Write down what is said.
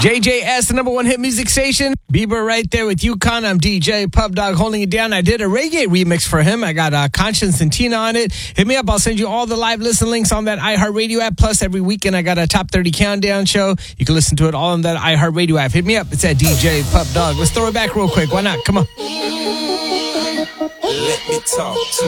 JJS, the number one hit music station. Bieber right there with UConn. I'm DJ Pub Dog holding it down. I did a reggae remix for him. I got Conscience and Tina on it. Hit me up. I'll send you all the live listen links on that iHeartRadio app. Plus, every weekend I got a Top 30 Countdown show. You can listen to it all on that iHeartRadio app. Hit me up. It's at DJ Pub Dog. Let's throw it back real quick. Why not? Come on. Let me talk to